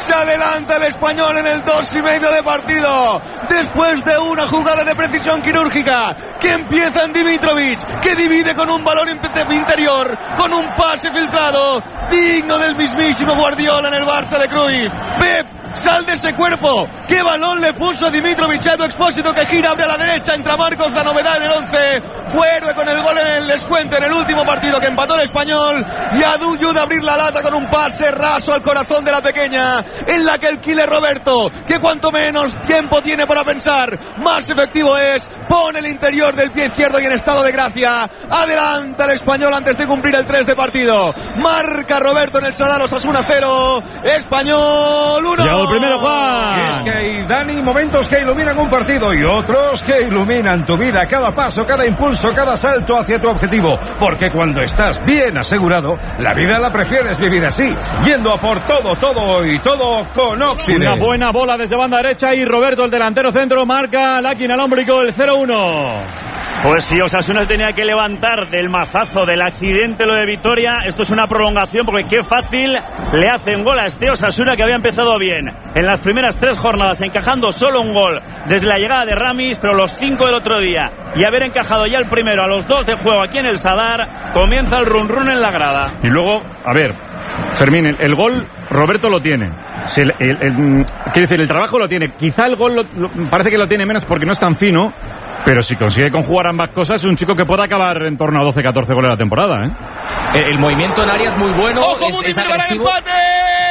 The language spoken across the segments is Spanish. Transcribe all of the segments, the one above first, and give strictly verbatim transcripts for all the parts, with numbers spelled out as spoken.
Se adelanta el español en el dos y medio de partido. Después de una jugada de precisión quirúrgica que empieza en Dimitrovic, que divide con un balón interior, con un pase filtrado, digno del mismísimo Guardiola en el Barça de Cruyff. Pep, sal de ese cuerpo. Qué balón le puso Dimitrovic a Edu Expósito, que gira, abre a la derecha, entra Marcos, la novedad en el once. Fue héroe con el gol en el descuento en el último partido que empató el español. Y Adu ayuda a abrir la lata con un pase raso al corazón de la pequeña, en la que el killer Roberto, que cuanto menos tiempo tiene para pensar, más efectivo es, pone el interior del pie izquierdo y en estado de gracia. Adelanta el español antes de cumplir el tres de partido. Marca Roberto en el Sadar, Osasuna cero, Español uno. Llegó el primero, Juan. Y es que hay, Dani, momentos que iluminan un partido y otros que iluminan tu vida. Cada paso, cada impulso, cada salto hacia tu objetivo. Porque cuando estás bien asegurado, la vida la prefieres vivir así, yendo a por todo, todo y todo con Occident. Una buena bola desde banda derecha y Roberto, el delantero centro, marca la quina al hombrico el cero uno. Pues si Osasuna tenía que levantar del mazazo del accidente lo de Vitoria, esto es una prolongación, porque qué fácil le hacen gol a este Osasuna, que había empezado bien en las primeras tres jornadas, encajando solo un gol desde la llegada de Ramis, pero los cinco del otro día, y haber encajado ya el primero a los dos de juego aquí en el Sadar, comienza el run run en la grada. Y luego, a ver, Fermín, el, el gol Roberto lo tiene. Si el, el, el, quiere decir, el trabajo lo tiene. Quizá el gol lo, lo, parece que lo tiene menos porque no es tan fino. Pero si consigue conjugar ambas cosas, es un chico que puede acabar en torno a doce catorce goles a la temporada, ¿eh? El, el movimiento en área es muy bueno. ¡Ojo, es, es agresivo. El empate!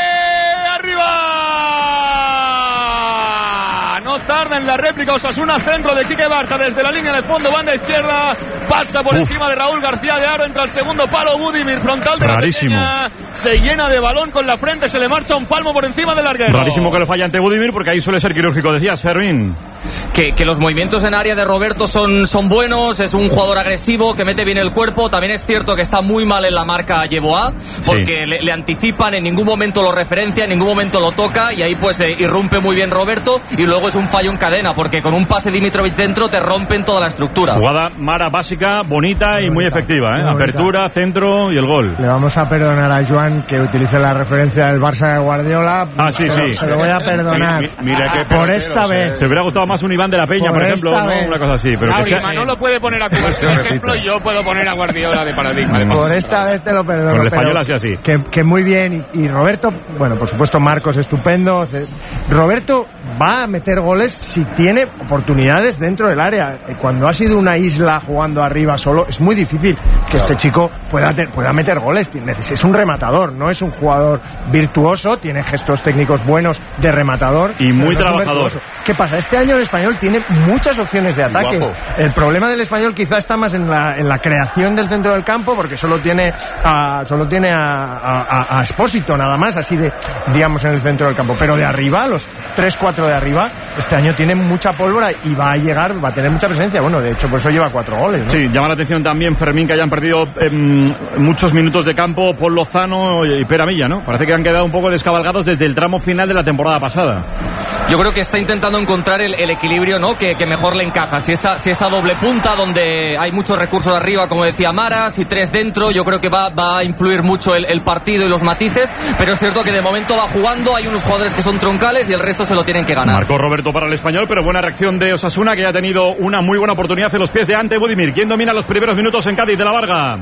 ¡Arriba! No tarda en la réplica Osasuna, centro de Quique Barja desde la línea de fondo, banda izquierda, pasa por Uf. encima de Raúl García de Aro, entra al segundo palo Budimir, frontal de Rarísimo. la pequeña, se llena de balón con la frente, se le marcha un palmo por encima del larguero. Rarísimo que lo falle ante Budimir, porque ahí suele ser quirúrgico, decías, Fermín. Que, que los movimientos en área de Roberto son, son buenos, es un jugador agresivo que mete bien el cuerpo. También es cierto que está muy mal en la marca Yeboah, porque sí. le, le anticipan, en ningún momento lo referencia, en ningún momento lo toca, y ahí pues eh, irrumpe muy bien Roberto, y luego es un fallo en cadena, porque con un pase Dimitrovic dentro te rompen toda la estructura. Jugada Mara básica, bonita y muy efectiva, ¿eh? Apertura, centro y el gol. Le vamos a perdonar a Joan que utilice la referencia del Barça de Guardiola. Ah, sí, se, sí. Se lo voy a perdonar. Mi, mi, mira qué por esta o sea, vez. Te hubiera gustado más un Iván de la Peña, por, por ejemplo, ¿no? Una cosa así. Pero ah, que si sea... Manolo puede poner a Cubas de ejemplo, y yo puedo poner a Guardiola de paradigma. Por esta vez te lo perdono. Con el español así así. Que, que muy bien. Y, y Roberto, bueno, por supuesto, Marcos estupendo. Roberto va a meter goles si tiene oportunidades dentro del área. Cuando ha sido una isla jugando arriba solo, es muy difícil que claro. este chico pueda, te, pueda meter goles. Es un rematador, no es un jugador virtuoso, tiene gestos técnicos buenos de rematador. Y muy no trabajador. ¿Qué pasa? Este año el español tiene muchas opciones de ataque. Guapo. El problema del español quizá está más en la, en la creación del centro del campo, porque solo tiene a, solo tiene a, a, a Expósito nada más, así de, digamos, en el centro del campo. Pero de arriba, los tres cuatro de arriba, este año tiene mucha pólvora y va a llegar, va a tener mucha presencia. Bueno, de hecho, por eso lleva cuatro goles, ¿no? Sí, llama la atención también, Fermín, que hayan perdido eh, muchos minutos de campo Paul Lozano y Pere Milla, ¿no? Parece que han quedado un poco descabalgados desde el tramo final de la temporada pasada. Yo creo que está intentando encontrar el, el equilibrio, ¿no? Que, que mejor le encaja. Si esa, si esa doble punta donde hay muchos recursos arriba, como decía Mara, si tres dentro, yo creo que va, va a influir mucho el, el partido y los matices, pero es cierto que de momento va jugando, hay unos jugadores que son troncales y el resto se lo tienen que ganar. Marcó Roberto para el español, pero buena reacción de Osasuna, que ya ha tenido una muy buena oportunidad en los pies de Ante Budimir. ¿Quién domina los primeros minutos en Cádiz? De la Varga.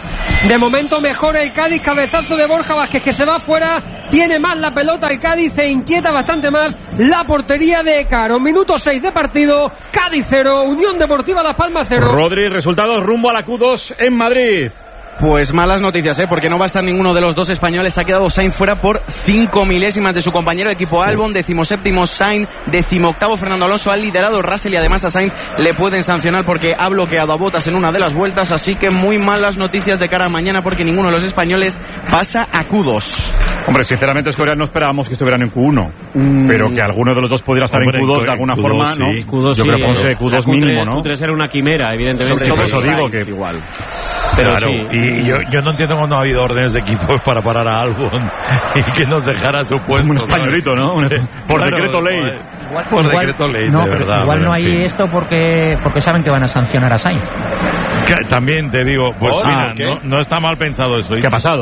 De momento mejor el Cádiz, cabezazo de Borja Vázquez que se va afuera, tiene más la pelota el Cádiz, se inquieta bastante más la portería de Caro. Minuto seis de partido, Cádiz cero, Unión Deportiva Las Palmas cero. Rodri, resultados rumbo a la Q dos en Madrid. Pues malas noticias, ¿eh? Porque no va a estar ninguno de los dos españoles. Ha quedado Sainz fuera por cinco milésimas de su compañero de equipo Albon. Decimoséptimo Sainz, decimoctavo Fernando Alonso. Ha liderado Russell y además a Sainz le pueden sancionar porque ha bloqueado a Bottas en una de las vueltas. Así que muy malas noticias de cara a mañana, porque ninguno de los españoles pasa a Q dos. Hombre, sinceramente es que no esperábamos que estuvieran en Q uno, mm. pero que alguno de los dos pudiera estar Hombre, en Q dos de alguna Q dos, forma, ¿no? Sí. Q dos, yo sí, creo que eh, Q dos mínimo, ¿no? Q tres era una quimera, evidentemente. Sobre todo eso digo que igual. Pero claro, sí. y, y yo, yo no entiendo cuando ha habido órdenes de equipos para parar a Albon y que nos dejara su puesto. Un españolito, ¿no? Sí. Por claro, decreto ley. Igual, por igual, decreto ley, no, de verdad. Igual pero, no hay sí. esto porque porque saben que van a sancionar a Sainz. Que, también te digo, pues oh, mira, no, no está mal pensado eso. ¿Qué ha pasado?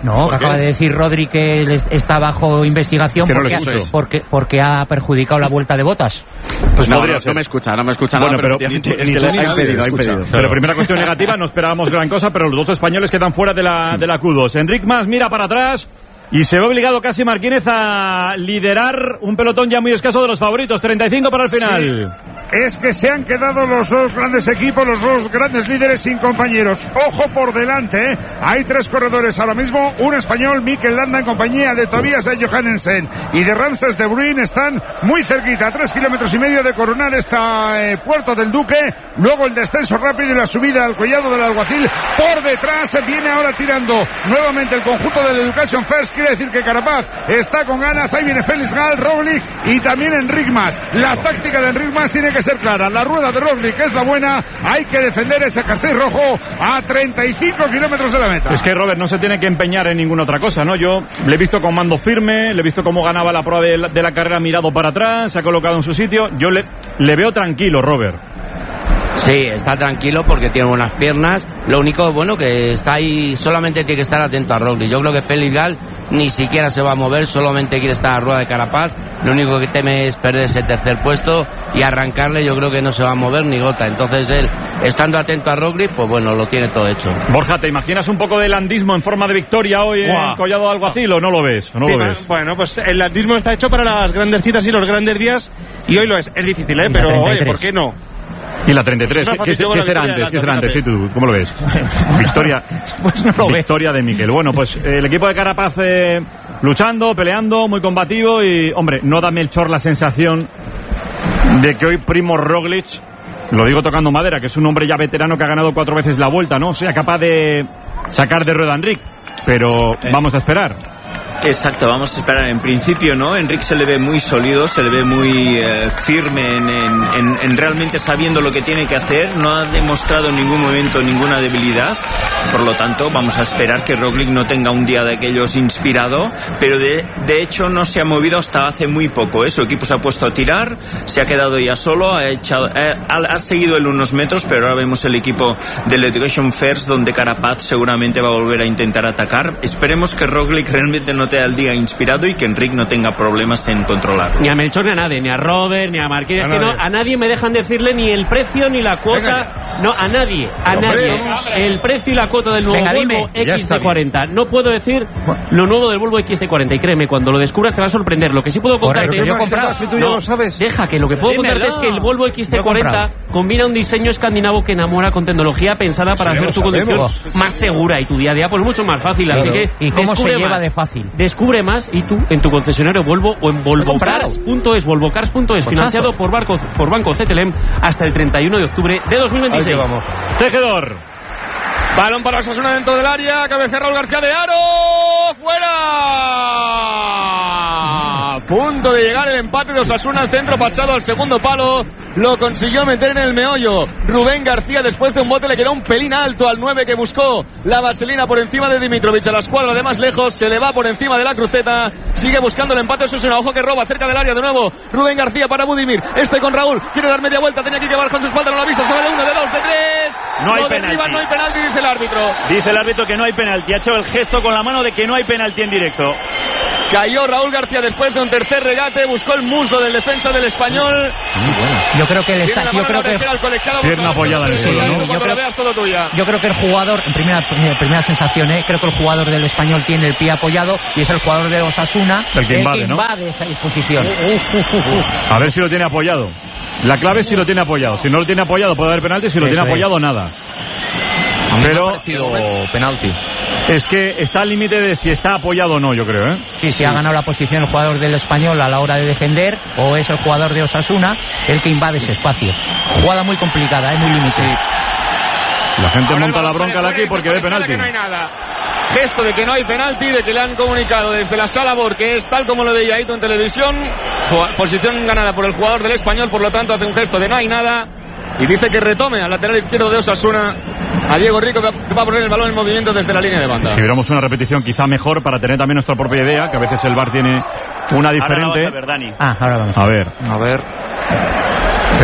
No, que acaba de decir Rodri que les- está bajo investigación Es que no porque, le escucho. porque, porque ha perjudicado la vuelta de Botas. Pues no, podría no, ser. no me escucha, no me escucha Bueno, nada, pero- pero, efectivamente ni es tú que ni le ha nadie impedido, ha escucha. impedido. Pero primera cuestión negativa, no esperábamos gran cosa, pero los dos españoles quedan fuera de la, de la Q dos. Enric Mas mira para atrás y se ve obligado casi Martínez a liderar un pelotón ya muy escaso de los favoritos. treinta y cinco para el final. Es que se han quedado los dos grandes equipos, los dos grandes líderes sin compañeros. Ojo por delante, ¿eh? Hay tres corredores ahora mismo. Un español, Mikel Landa, en compañía de Tobias Johannesen y de Ramses de Bruyn. Están muy cerquita, a tres kilómetros y medio de coronar esta eh, Puerto del Duque. Luego el descenso rápido y la subida al collado del Alguacil. Por detrás viene ahora tirando nuevamente el conjunto del Education First. Quiere decir que Carapaz está con ganas. Ahí viene Félix Gal, Roglic y también Enric Mas. La táctica de Enric Mas tiene que ser clara. La rueda de Roglic es la buena. Hay que defender ese jersey rojo a treinta y cinco kilómetros de la meta. Es que Robert no se tiene que empeñar en ninguna otra cosa, ¿no? Yo le he visto con mando firme, le he visto cómo ganaba la prueba de la, de la carrera, mirado para atrás, se ha colocado en su sitio. Yo le, le veo tranquilo, Robert. Sí, está tranquilo porque tiene buenas piernas. Lo único, bueno, que está ahí, solamente tiene que estar atento a Roglic. Yo creo que Félix Gal ni siquiera se va a mover, solamente quiere estar a la rueda de Carapaz. Lo único que teme es perder ese tercer puesto y arrancarle. Yo creo que no se va a mover ni gota. Entonces él, estando atento a Roglic, pues bueno, lo tiene todo hecho. Borja, ¿te imaginas un poco de landismo en forma de victoria hoy en Buah. Collado de Alguacil o no lo ves? ¿O no lo Tema- ves? Bueno, pues el landismo está hecho para las grandes citas y los grandes días y hoy lo es. Es difícil, ¿eh? Y la Pero, treinta y oye, tres. ¿por qué no? Y la treinta y tres, Pues ¿qué, una qué, foto con qué la será victoria antes? ¿Qué de será la antes? Sí, tú, ¿cómo lo ves? Victoria, victoria de Mikel. Bueno, pues eh, el equipo de Carapaz eh, luchando, peleando, muy combativo y, hombre, no da Melchor la sensación de que hoy Primo Roglic, lo digo tocando madera, que es un hombre ya veterano que ha ganado cuatro veces la Vuelta, ¿no? Sea capaz de sacar de rueda a Enric, pero vamos a esperar. Exacto, vamos a esperar. En principio, ¿no? Enric se le ve muy sólido, se le ve muy eh, firme en, en, en, en realmente sabiendo lo que tiene que hacer. No ha demostrado en ningún momento ninguna debilidad. Por lo tanto, vamos a esperar que Roglic no tenga un día de aquellos inspirado. Pero de, de hecho no se ha movido hasta hace muy poco, ¿eh? Su equipo se ha puesto a tirar, se ha quedado ya solo, ha, echado, eh, ha, ha seguido él unos metros, pero ahora vemos el equipo del Education First, donde Carapaz seguramente va a volver a intentar atacar. Esperemos que Roglic realmente no tenga el día inspirado y que Enric no tenga problemas en controlarlo. Ni a Melchor ni a nadie, ni a Robert, ni a Marquínez. A Es que no, nadie. a nadie me dejan decirle ni el precio ni la cuota. No, a nadie, a Pero, nadie. hombre, vamos. El precio y la cuota del nuevo Venga, Volvo dime. Ya X está C cuarenta. No puedo decir lo nuevo del Volvo X C cuarenta y créeme, cuando lo descubras te va a sorprender. Lo que sí puedo contarte... Correcto, yo he comprado. Si tú ya lo sabes. Deja, que lo que puedo Dímelo. contarte es que el Volvo X C Yo he cuarenta comprado. combina un diseño escandinavo que enamora con tecnología pensada para Sí, hacer lo tu conducción sabemos. más segura y tu día a día pues mucho más fácil. Así Claro. que ¿Y cómo se descubre lleva más. de fácil? Descubre más y tú en tu concesionario Volvo o en volvocars punto es, volvocars punto es, financiado por, Barco, por Banco C T L M hasta el treinta y uno de octubre de dos mil veintiséis. Tejedor. Balón para Osasuna dentro del área, cabecea Raúl García de Aro, fuera. Punto de llegar el empate de Osasuna al centro, pasado al segundo palo, lo consiguió meter en el meollo Rubén García. Después de un bote le quedó un pelín alto al nueve que buscó la vaselina por encima de Dimitrovic. A la escuadra de más lejos se le va por encima de la cruceta, sigue buscando el empate Osasuna. Ojo que roba cerca del área de nuevo Rubén García para Budimir, este con Raúl, quiere dar media vuelta, tenía que llevar con su espalda, no la ha visto, se va de uno, de dos, de tres. No hay Lo penalti. derriban, no hay penalti, dice el árbitro. Dice el árbitro que no hay penalti. Ha hecho el gesto con la mano de que no hay penalti en directo. Cayó Raúl García después de un tercer regate, buscó el muslo del defensa del Español. Yo creo que él Tiene está. la Yo mano en creo la que. orejera al colegiado. Pierna Vamos a ver apoyada en el si suelo, sí, ¿no? tú Yo cuando creo- lo veas todo tuya. Yo creo que el jugador, en primera, en primera sensación, ¿eh? creo que el jugador del Español tiene el pie apoyado y es el jugador de Osasuna El que invade, ¿no? invade esa disposición. A ver si lo tiene apoyado. La clave es si lo tiene apoyado. Si no lo tiene apoyado puede haber penalti, si lo Eso tiene es. apoyado nada. A mí me ha Pero parecido penalti. es que está al límite de si está apoyado o no, yo creo, ¿eh? Sí, sí, ha ganado la posición el jugador del Español a la hora de defender, o es el jugador de Osasuna el que invade ese espacio. Jugada muy complicada, ¿eh? Muy límite. La gente Ahora el monta la balón bronca de sale aquí fuera y porque ve dice penalti. que no hay nada. Gesto de que no hay penalti, de que le han comunicado desde la sala B O R que es tal como lo veía Aito en televisión. Ju- Posición ganada por el jugador del Español, por lo tanto hace un gesto de no hay nada. Y dice que retome al lateral izquierdo de Osasuna a Diego Rico, que va- que va a poner el balón en movimiento desde la línea de banda. Si viéramos una repetición quizá mejor para tener también nuestra propia idea, que a veces el V A R tiene una Ahora la vas diferente. a ver, Dani. Ah, ahora vamos. A ver. A ver.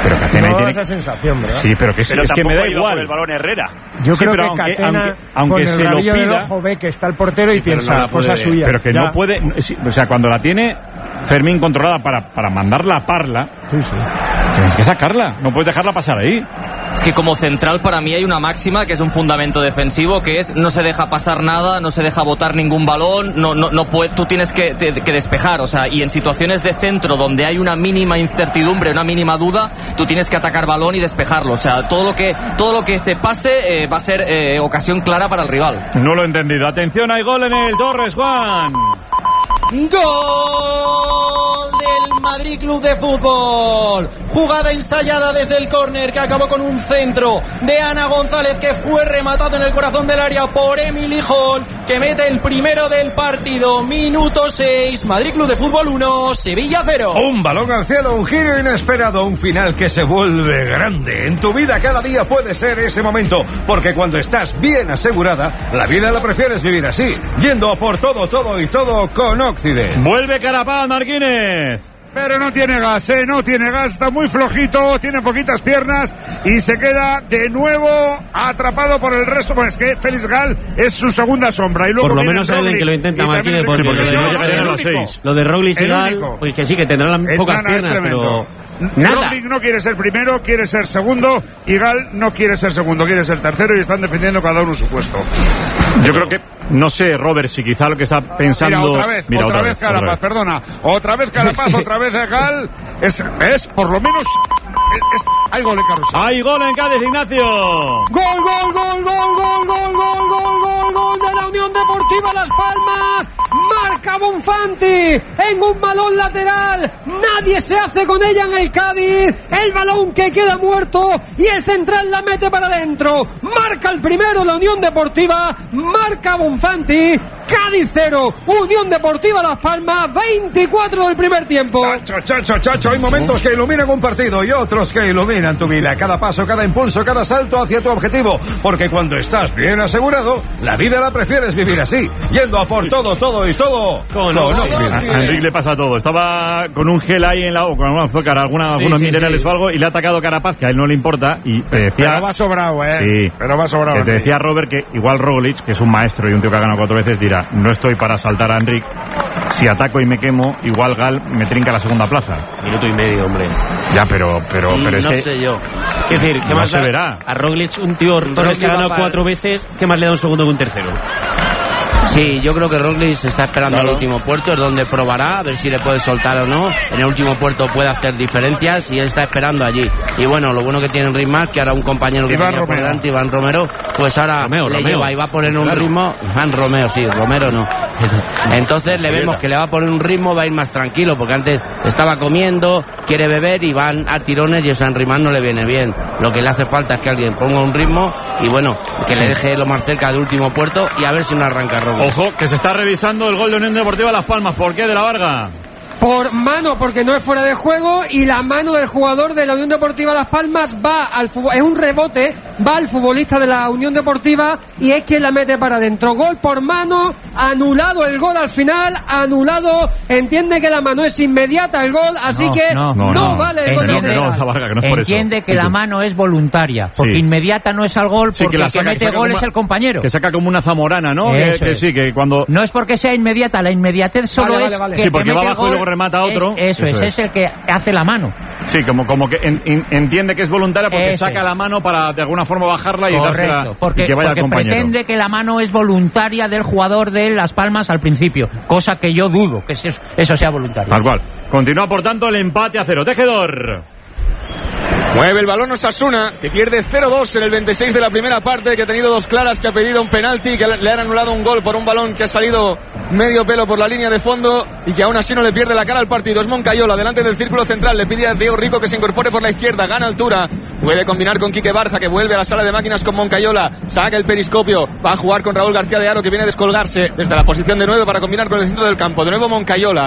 Pero Catena no, tiene esa sensación, ¿verdad? Sí, pero que, pero es que me da igual. Por el balón Herrera. Yo sí, creo que aunque, Catena, aunque, aunque con el se lo rabillo del pida, ojo, ve que está el portero y sí, piensa, no cosa suya. Pero que ya. no puede, sí, o sea, cuando la tiene Fermín controlada para, para mandarla a Parla, sí, sí. tienes que sacarla, no puedes dejarla pasar ahí. Es que como central para mí hay una máxima que es un fundamento defensivo, que es no se deja pasar nada, no se deja botar ningún balón, no, no, no puede, tú tienes que, te, que despejar, o sea, y en situaciones de centro donde hay una mínima incertidumbre, una mínima duda, tú tienes que atacar balón y despejarlo, o sea, todo lo que, todo lo que este pase eh, va a ser eh, ocasión clara para el rival. No lo he entendido. Atención, hay gol en el Torres, Juan. Gol del Madrid Club de Fútbol. Jugada ensayada desde el córner que acabó con un centro de Ana González que fue rematado en el corazón del área por Emily Hall, que mete el primero del partido. Minuto seis, Madrid Club de Fútbol uno, Sevilla cero. Un balón al cielo, un giro inesperado, un final que se vuelve grande. En tu vida cada día puede ser ese momento, porque cuando estás bien asegurada, la vida la prefieres vivir así, yendo a por todo, todo y todo con Occident. Vuelve Carapaz, Marquínez. Pero no tiene gas, ¿eh? No tiene gas, está muy flojito, tiene poquitas piernas y se queda de nuevo atrapado por el resto. Pues es que Félix Gal es su segunda sombra. Y luego por lo menos es el que lo intenta Martínez, porque, porque si no llegarían a las seis. Lo de Roglic y Gal, pues que sí, que tendrán las pocas piernas, pero nada. Roglic no quiere ser primero, quiere ser segundo, y Gal no quiere ser segundo, quiere ser tercero, y están defendiendo cada uno su puesto. Yo creo que, no sé, Robert, si quizá lo que está pensando... Mira, otra vez, Mira, otra, otra vez Carapaz, otra vez. perdona. Otra vez Carapaz, sí. Otra vez Gal. Es, es por lo menos... Es, hay gol en Carrusel. Hay gol en Cádiz, Ignacio. Gol, gol, gol, gol, gol, gol, gol, gol, gol, gol de la Unión Deportiva Las Palmas. Marca Bonfanti en un balón lateral. Nadie se hace con ella en el Cádiz. El balón que queda muerto y el central la mete para adentro. Marca el primero la Unión Deportiva. Marca Bonfanti. Cádiz cero, Unión Deportiva Las Palmas, veinticuatro del primer tiempo. Chacho, chacho, chacho, hay momentos que iluminan un partido y otros que iluminan tu vida. Cada paso, cada impulso, cada salto hacia tu objetivo. Porque cuando estás bien asegurado, la vida la prefieres vivir así, yendo a por todo, todo y todo. Con no, no, a Enrique le pasa todo. Estaba con un gel ahí en la o con alguna azúcar, alguna, sí, algunos sí, minerales sí. o algo, y le ha atacado Carapaz, que a él no le importa. Y te decía. Pero va sobrado, ¿eh? Sí. Pero va sobrado. Que te decía Robert que igual Roglic, que es un maestro y un tío que ha ganado cuatro veces, dirá: no estoy para saltar a Enrique. Si ataco y me quemo, igual Gal me trinca la segunda plaza. Minuto y medio, hombre. Ya, pero, pero, pero es no que. No sé yo. Es decir, ¿qué no más se da? verá. A Roglic, un tío Torres que ha ganado cuatro veces, ¿qué más le da un segundo que un tercero? Sí, yo creo que Roglic se está esperando claro. al último puerto, es donde probará, a ver si le puede soltar o no. En el último puerto puede hacer diferencias y él está esperando allí. Y bueno, lo bueno que tiene Ritmar, que ahora un compañero que Iván tenía Romero. por delante, Iván Romero, pues ahora Romeo, le Romeo. lleva y va a poner un claro. ritmo. Iván Romero, sí, Romero no. Entonces le vemos que le va a poner un ritmo, va a ir más tranquilo, porque antes estaba comiendo, quiere beber y van a tirones y eso a Ritmar no le viene bien. Lo que le hace falta es que alguien ponga un ritmo y bueno, que sí. le deje lo más cerca del último puerto y a ver si no arranca Roglic. Ojo, que se está revisando el gol de Unión Deportiva Las Palmas. ¿Por qué, de la Varga? Por mano, porque no es fuera de juego, y la mano del jugador de la Unión Deportiva Las Palmas va al fútbol, es un rebote, va al futbolista de la Unión Deportiva y es quien la mete para adentro. Gol por mano, anulado el gol al final, anulado, entiende que la mano es inmediata el gol, así no, que no, no, no, no vale el gol. Entiende, de no, no, Varga, que no es por entiende eso. que la mano es voluntaria, porque sí. inmediata no es al gol, Sí, porque que el que saca, mete que gol una, es el compañero. Que saca como una zamorana, ¿no? Que, que sí, que cuando... No es porque sea inmediata, la inmediatez solo vale, es vale, vale. que Sí, el porque que va mete abajo el y gol luego remata a otro. Es, eso, Eso es, es. es el que hace la mano. Sí, como, como que en, en, entiende que es voluntaria porque Eso saca es. la mano para de alguna forma bajarla y Correcto, dársela porque, y que vaya porque al compañero. pretende que la mano es voluntaria del jugador de Las Palmas al principio, cosa que yo dudo que eso, eso sea voluntario. Tal cual. Continúa por tanto el empate a cero. Tejedor. Mueve el balón Osasuna, que pierde cero dos en el veintiséis de la primera parte, que ha tenido dos claras, que ha pedido un penalti, que le han anulado un gol por un balón que ha salido medio pelo por la línea de fondo y que aún así no le pierde la cara al partido. Es Moncayola, delante del círculo central, le pide a Diego Rico que se incorpore por la izquierda, gana altura, puede combinar con Quique Barza, que vuelve a la sala de máquinas con Moncayola, saca el periscopio, va a jugar con Raúl García de Haro, que viene a descolgarse desde la posición de nueve para combinar con el centro del campo. De nuevo Moncayola,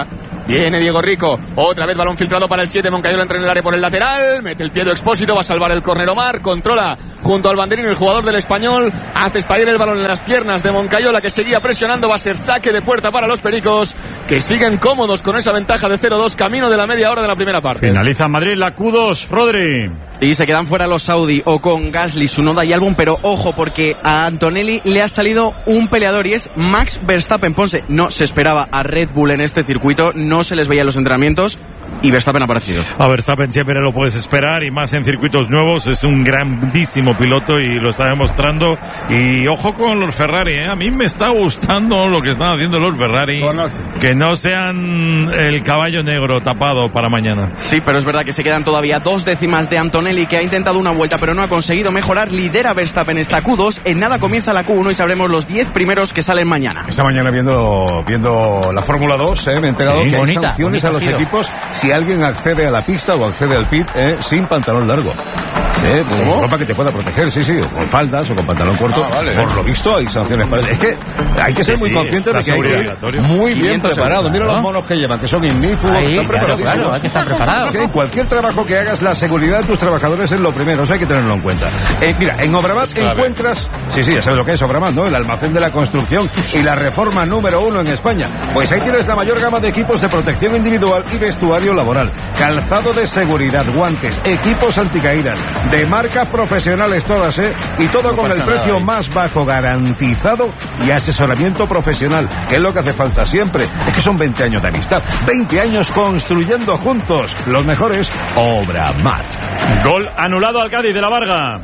Viene Diego Rico. Otra vez balón filtrado para el siete. Moncayola entra en el área por el lateral. Mete el pie de Expósito. Va a salvar el córner Omar. Controla junto al banderín el jugador del Español. Hace estallar el balón en las piernas de Moncayola, que seguía presionando. Va a ser saque de puerta para los pericos, que siguen cómodos con esa ventaja de cero dos. Camino de la media hora de la primera parte. Finaliza en Madrid la Q dos. Rodri. Y se quedan fuera los Saudi o con Gasly, Tsunoda y Albon, pero ojo porque a Antonelli le ha salido un peleador y es Max Verstappen. Ponce, no se esperaba a Red Bull en este circuito, no se les veía en los entrenamientos y Verstappen ha aparecido. A Verstappen siempre lo puedes esperar y más en circuitos nuevos, es un grandísimo piloto y lo está demostrando. Y ojo con los Ferrari, ¿eh? A mí me está gustando lo que están haciendo los Ferrari, que no sean el caballo negro tapado para mañana. Sí, pero es verdad que se quedan todavía dos décimas de Antonelli, que ha intentado una vuelta pero no ha conseguido mejorar. Lidera Verstappen esta Q dos, en nada comienza la Q uno y sabremos los diez primeros que salen mañana. Esta mañana viendo viendo la Fórmula dos, ¿eh? Me he enterado Sí, que bonita, hay sanciones bonita a los ha sido. equipos si alguien accede a la pista o accede al pit ¿eh? sin pantalón largo. ¿Eh? Con ropa que te pueda proteger, sí, sí, o con faldas o con pantalón corto. Ah, vale. Por lo visto hay sanciones para... Es que hay que ser sí, muy sí, consciente de que hay que ir muy bien preparado. Mira los monos que llevan, que son ignífugos, Ahí, están claro, preparadísimos. claro, hay que estar preparados. Sí, en cualquier trabajo que hagas, la seguridad de tus trabajadores es lo primero, eso hay que tenerlo en cuenta. Eh, mira, en Obramat encuentras... Sí, sí, ya sabes lo que es Obramat, ¿no? El almacén de la construcción y la reforma número uno en España. Pues ahí tienes la mayor gama de equipos de protección individual y vestuario laboral. Calzado de seguridad, guantes, equipos anticaídas, de marcas profesionales todas, ¿eh? Y todo no con el precio nada, más bajo garantizado y asesoramiento profesional, que es lo que hace falta siempre. Es que son veinte años de amistad, veinte años construyendo juntos. Los mejores, Obramat. Gol anulado al Cádiz de la Varga.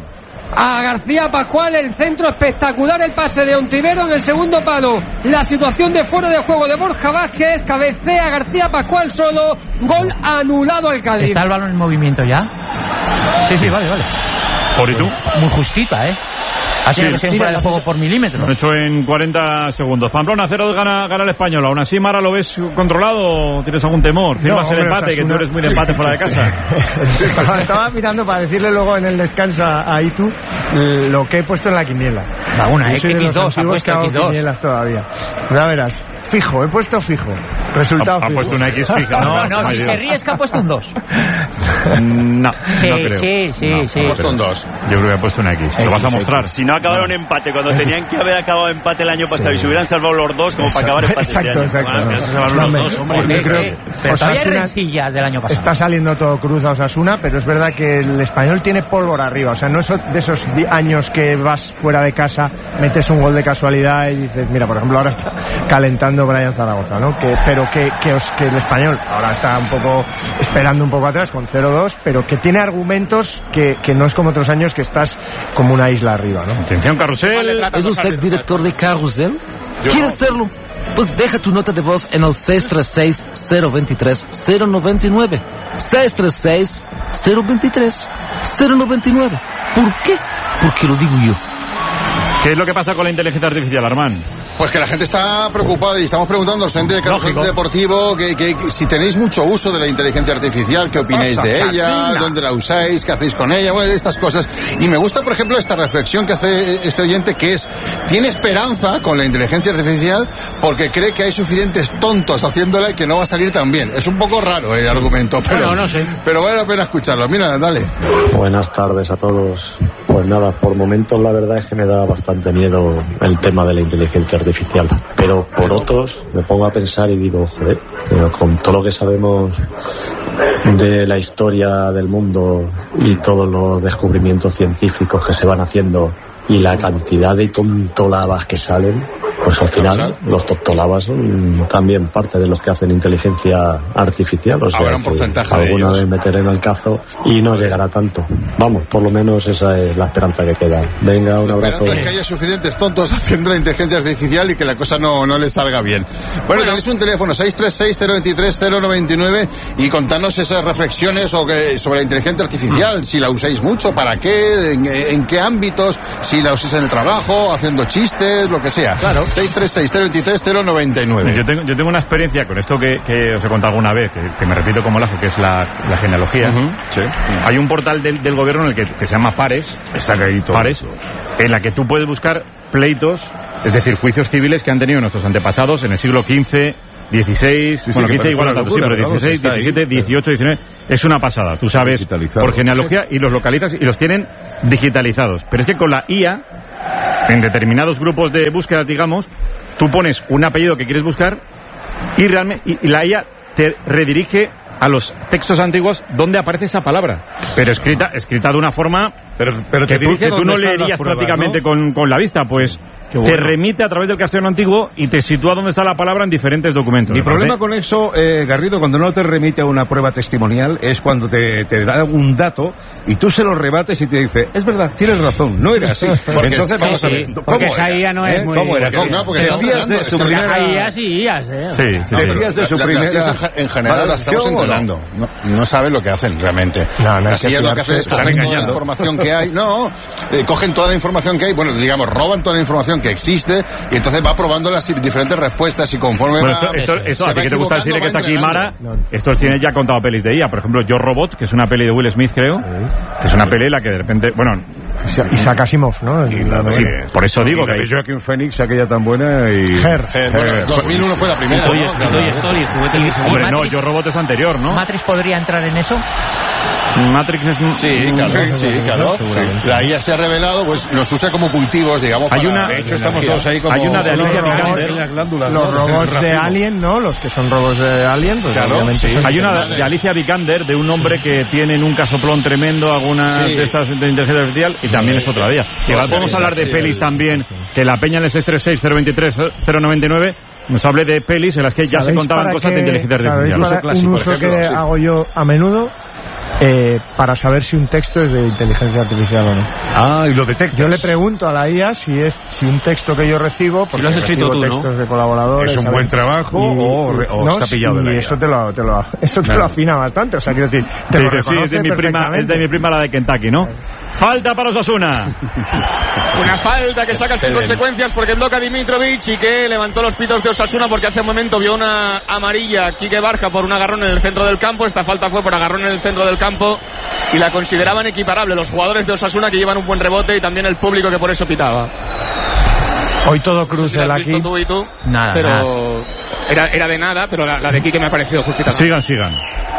A García Pascual, el centro espectacular, el pase de Ontivero en el segundo palo. La situación de fuera de juego de Borja Vázquez, cabecea García Pascual solo, gol anulado al Cádiz. ¿Está el balón en movimiento ya? Sí, sí, vale, vale. ¿Por y tú? Muy justita, ¿eh? Ha sido sí, que se fuera de juego por milímetros. Lo he hecho en cuarenta segundos. Pamplona cero dos gana, gana el Español. Aún así, Mara, ¿lo ves controlado o tienes algún temor? Firmas no, el empate, Osasuna, que tú eres muy de empate fuera de casa. Estaba mirando para decirle luego en el descanso a Itu lo que he puesto en la quiniela. Va una, Yo soy de equis dos, los antiguos que hago equis dos. quinielas todavía. Ya verás. Fijo, he puesto fijo. Resultado ha, ha fijo. puesto una X fija. No, no, no si se ríe es que ha puesto un dos. No, sí, no creo. Sí, sí, no, sí. Ha puesto un dos. Yo creo que ha puesto una X. ¿Lo vas a mostrar? Si no acabaron empate, cuando tenían que haber acabado empate el año pasado sí. y se hubieran salvado los dos, como para acabar empate exacto, este exacto, año. Bueno, exacto. No, no, los dos, hombre. Porque, creo, eh, pero todavía hay rencillas del año pasado. Está saliendo todo cruz a Osasuna, pero es verdad que el Español tiene pólvora arriba. O sea, no es de esos años que vas fuera de casa, metes un gol de casualidad y dices, mira, por ejemplo, ahora está calentando Brian Zaragoza, ¿no? Que, pero que, que, os, que el Español ahora está un poco esperando un poco atrás con cero dos, pero que tiene argumentos que, que no es como otros años que estás como una isla arriba, ¿no? Atención, Carrusel. ¿Es usted director de Carrusel? ¿Quieres serlo? Pues deja tu nota de voz en el seis tres seis, cero dos tres, cero nueve nueve. seis tres seis, cero dos tres, cero nueve nueve. ¿Por qué? Porque lo digo yo. ¿Qué es lo que pasa con la inteligencia artificial, Armán? Pues que la gente está preocupada y estamos preguntando al gente de Carrusel Deportivo que, que, que si tenéis mucho uso de la inteligencia artificial, qué opináis Pasa, de ella, Satina. dónde la usáis, qué hacéis con ella, bueno, estas cosas. Y me gusta, por ejemplo, esta reflexión que hace este oyente, que es, tiene esperanza con la inteligencia artificial porque cree que hay suficientes tontos haciéndola y que no va a salir tan bien. Es un poco raro el argumento, pero, no, no sé. pero vale la pena escucharlo. Mira, dale. Buenas tardes a todos. Pues nada, por momentos la verdad es que me da bastante miedo el tema de la inteligencia artificial, pero por otros me pongo a pensar y digo, joder, pero con todo lo que sabemos de la historia del mundo y todos los descubrimientos científicos que se van haciendo y la cantidad de tontolabas que salen, pues al final los tontolabas son también parte de los que hacen inteligencia artificial, o sea, habrá un porcentaje de alguna ellos. vez meter en el cazo y no llegará tanto. Vamos, por lo menos esa es la esperanza que queda. Venga, un la abrazo. La esperanza es que haya suficientes tontos haciendo la inteligencia artificial y que la cosa no, no les salga bien. Bueno, bueno, tenéis un teléfono seis tres seis, cero dos tres, cero nueve nueve y contadnos esas reflexiones o que, sobre la inteligencia artificial, si la usáis mucho, para qué, en, en qué ámbitos, si la usáis en el trabajo, haciendo chistes, lo que sea. Claro. seis tres seis, cero dos tres, cero nueve nueve. Yo tengo, yo tengo una experiencia con esto que, que os he contado alguna vez, que, que me repito como lazo, que es la, la genealogía. Uh-huh. Sí. Hay un portal del, del gobierno en el que, que se llama Pares, está caído, Pares, en la que tú puedes buscar pleitos, es decir, juicios civiles que han tenido nuestros antepasados en el siglo quince, dieciséis, Sí, sí, bueno, que quince igual a parece tanto, sí, una pero locura, dieciséis, pero vamos, está diecisiete, ahí. dieciocho, diecinueve, es una pasada. Tú sabes por genealogía y los localizas y los tienen digitalizados. Pero es que con la I A, en determinados grupos de búsquedas, digamos, tú pones un apellido que quieres buscar y realmente y, y la I A te redirige a los textos antiguos donde aparece esa palabra, pero escrita escrita de una forma pero, pero que, te tú, dirige que tú donde no están las leerías pruebas, prácticamente ¿no? con, con la vista, pues bueno. te remite a través del castellano antiguo y te sitúa donde está la palabra en diferentes documentos. Mi ¿Me problema parece? con eso, eh, Garrido, cuando no te remite a una prueba testimonial, es cuando te, te da un dato y tú se lo rebates y te dice, es verdad, tienes razón, no era así. Porque Entonces sí, vamos sí, a ver, sí. ¿cómo Porque era? esa I A no es ¿Eh? muy- ¿Cómo era? porque- ¿Cómo? no, porque Decías estamos de hablando, su es que primera... hay I A sí, I A, ¿eh? Sí, sí, sí. Decías de su La- primera... las I As en, en general las estamos valoración, ¿o no? entrenando. No, no saben lo que hacen realmente. No, no hay las que I As lo que hacen es fiarse, coger están toda la engañando. información que hay. No, eh, cogen toda la información que hay, bueno, digamos, roban toda la información que existe y entonces va probando las diferentes respuestas y conforme Bueno, va, esto, esto, esto se a ti va que te gusta el cine que está aquí, Mara, entrenando. esto el cine ya ha contado pelis de I A. Por ejemplo, Yo Robot, que es una peli de Will Smith, creo, que es una peli en la que de repente, bueno... Isaac Asimov, ¿no? Y la Sí, de- por eso digo y la que... de Joaquin Phoenix, aquella tan buena y... Her. Eh, bueno, dos mil uno fue la primera. Toy, ¿no? Toy Story, juguete que se Hombre, mueve. no, Yo Robot es anterior, ¿no? ¿Matrix podría entrar en eso? Matrix es... Sí, claro, sí, claro. La I A se ha revelado, pues nos usa como cultivos, digamos, Hay para una- De hecho, estamos energía. todos ahí como... Hay una de los Alicia robots, Vikander. pequeñas glándulas, Los ¿no? robots de Racimo. Alien, ¿no? Los que son robots de Alien, pues Claro, obviamente sí. son- Hay una de Alicia Vikander, de un hombre que tiene en un casoplón tremendo algunas Sí. de estas de inteligencia artificial, y también es otra día. Igual Oscar podemos Isaac, hablar de sí, pelis el- también, que la peña en el seis tres seis, cero veintitrés, cero noventa y nueve nos hable de pelis en las que ya se ¿Sabéis contaban para cosas qué- de inteligencia ¿sabéis artificial. para Uso clásico, un por uso ejemplo, que sí. hago yo a menudo eh, para saber si un texto es de inteligencia artificial o no. Ah, y lo detectas. Yo le pregunto a la I A si es si un texto que yo recibo, porque lo has escrito recibo tú, ¿no? textos de colaboradores, ¿Es un ¿sabes? buen trabajo o re- o está pillado de la y I A? eso te lo, te lo, eso te Claro. lo afina bastante, o sea, quiero decir, te Sí, lo que sí, es de reconoce mi prima, es perfectamente. de mi prima la de Kentucky, ¿no? Falta para Osasuna. Una falta que saca sin consecuencias porque bloca a Dimitrovic y que levantó los pitos de Osasuna porque hace un momento vio una amarilla Quique Barja por un agarrón en el centro del campo. Esta falta fue por agarrón en el centro del campo y la consideraban equiparable los jugadores de Osasuna, que llevan un buen rebote, y también el público que por eso pitaba. Hoy todo No sé cruz si la el has aquí. visto tú y tú, Nada, pero nada. Era, era de nada, pero la, la de Quique me ha parecido justita. Sigan, sigan.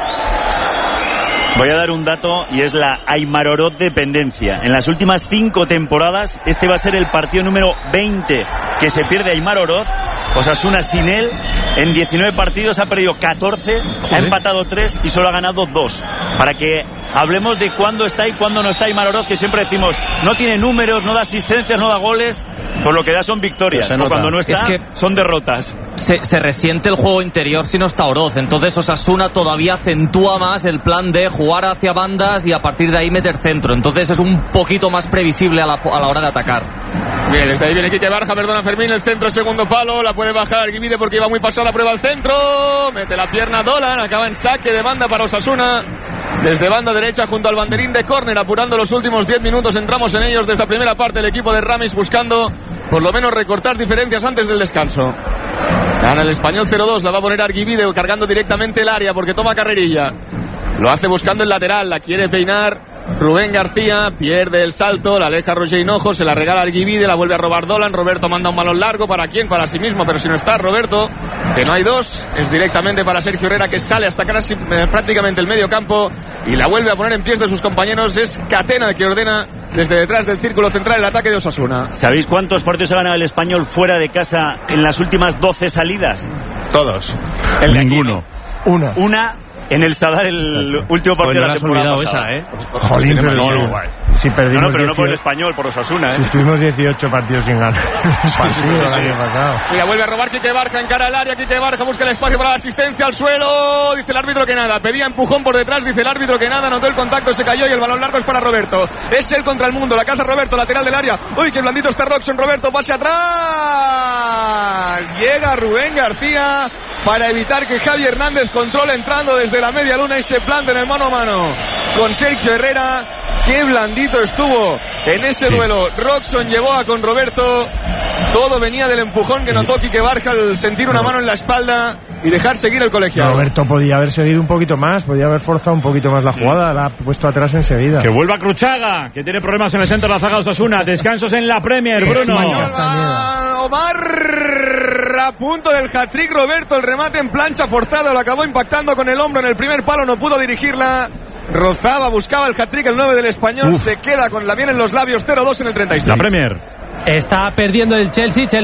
Voy a dar un dato y es la Aymarorot dependencia. En las últimas cinco temporadas, este va a ser el partido número veinte que se pierde Aymarorot. Osasuna sin él, en diecinueve partidos ha perdido catorce, ha empatado tres y solo ha ganado dos. Para que hablemos de cuándo está y cuándo no está Aymarorot, que siempre decimos, no tiene números, no da asistencias, no da goles, por lo que da son victorias. Se O nota. cuando no está, Es que- son derrotas. Se, se resiente el juego interior si no está Oroz. Entonces Osasuna todavía acentúa más el plan de jugar hacia bandas y a partir de ahí meter centro. Entonces es un poquito más previsible a la, a la hora de atacar. Bien, desde ahí viene Quique Barja, perdona Fermín, el centro, segundo palo, la puede bajar Arguivide porque iba muy pasada, prueba al centro, mete la pierna Dolan, acaba en saque de banda para Osasuna, desde banda derecha junto al banderín de córner, apurando los últimos diez minutos, entramos en ellos desde la primera parte, el equipo de Ramis buscando por lo menos recortar diferencias antes del descanso. Gana el Español cero dos, la va a poner Arguivide cargando directamente el área porque toma carrerilla, lo hace buscando el lateral, la quiere peinar Rubén García, pierde el salto, la aleja Roger Hinojo, se la regala Arguivide, la vuelve a robar Dolan, Roberto manda un balón largo, ¿para quién? Para sí mismo, pero si no está Roberto, que no hay dos, es directamente para Sergio Herrera, que sale hasta casi eh, prácticamente el medio campo y la vuelve a poner en pies de sus compañeros, es Catena el que ordena desde detrás del círculo central el ataque de Osasuna. ¿Sabéis cuántos partidos ha ganado el Español fuera de casa en las últimas doce salidas? Todos. El Ninguno. Una. Una en el Sadar, el último partido de la temporada pasada. ¿eh? Jolín, pero no, sí. no, Si perdimos no, no, pero no por el dieciocho Español, por Osasuna, ¿eh? si estuvimos dieciocho partidos sin ganar. Partido el año pasado. Mira, vuelve a robar Quique Barja, encara al área, Quique Barja busca el espacio para la asistencia al suelo, dice el árbitro que nada, pedía empujón por detrás, dice el árbitro que nada, notó el contacto, se cayó y el balón largo es para Roberto, es él contra el mundo, la caza Roberto, lateral del área, uy, qué blandito está Roxon, Roberto, pase atrás, llega Rubén García para evitar que Javi Hernández controle entrando desde la media luna y se plante en el mano a mano con Sergio Herrera. Qué blandito estuvo en ese Sí. duelo. Roxon llevó a con Roberto. Todo venía del empujón que notó Quique Barja al sentir una mano en la espalda y dejar seguir el colegiado. Roberto podía haber seguido un poquito más, podía haber forzado un poquito más la jugada, la ha puesto atrás enseguida. Que vuelva Cruchaga, que tiene problemas en el centro de la zaga de Osasuna. Descansos en la Premier, Bruno. Va Omar a punto del hat-trick. Roberto, el remate en plancha forzado, lo acabó impactando con el hombro en el primer palo, no pudo dirigirla. Rozaba, buscaba el hat-trick, el nueve del Español. Uf. Se queda con la bien en los labios. Cero dos en el treinta y seis. La Premier. Está perdiendo el Chelsea. Chelsea